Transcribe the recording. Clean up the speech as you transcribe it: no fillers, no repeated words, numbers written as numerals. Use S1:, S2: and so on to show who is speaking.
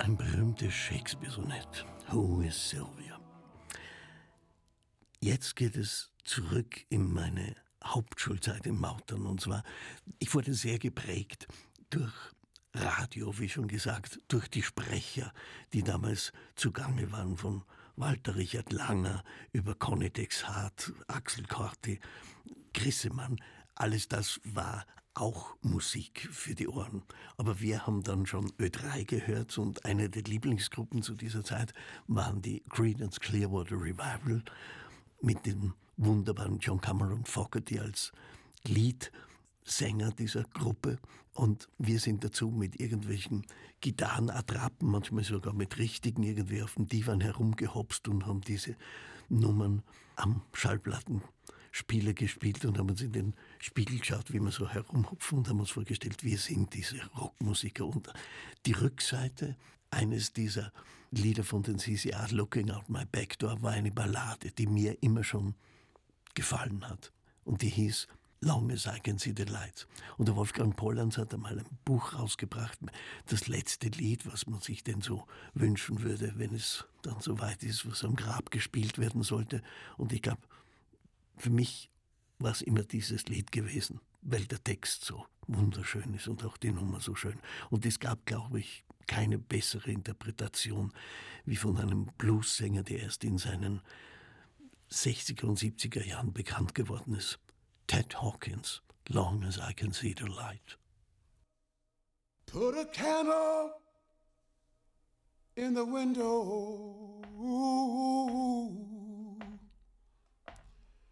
S1: ein berühmtes Shakespeare-Sonett. Who is Sylvia? Jetzt geht es zurück in meine Hauptschulzeit in Mautern. Und zwar, ich wurde sehr geprägt durch Radio, wie schon gesagt, durch die Sprecher, die damals zugange waren, von Walter Richard Langer über Conny Dexhart, Axel Corti, Grissemann. Alles das war auch Musik für die Ohren. Aber wir haben dann schon Ö3 gehört und eine der Lieblingsgruppen zu dieser Zeit waren die Creedence Clearwater Revival mit dem wunderbaren John Cameron Fogerty als Leadsänger dieser Gruppe. Und wir sind dazu mit irgendwelchen Gitarrenattrappen, manchmal sogar mit richtigen, irgendwie auf dem Divan herumgehopst und haben diese Nummern am Schallplattenspieler gespielt und haben uns in den Spiegel geschaut, wie wir so herumhupfen und haben uns vorgestellt, wir sind diese Rockmusiker. Und die Rückseite eines dieser Lieder von den CCR, Looking Out My Back Door, war eine Ballade, die mir immer schon gefallen hat. Und die hieß Long as I Can See the Lights. Und der Wolfgang Pollanz hat einmal ein Buch rausgebracht, das letzte Lied, was man sich denn so wünschen würde, wenn es dann so weit ist, was am Grab gespielt werden sollte. Und ich glaube, für mich war es immer dieses Lied gewesen, weil der Text so wunderschön ist und auch die Nummer so schön. Und es gab, glaube ich, keine bessere Interpretation wie von einem Bluessänger, der erst in seinen 60er und 70er Jahren bekannt geworden ist. Ted Hawkins, Long as I Can See the Light.
S2: Put a candle in the window.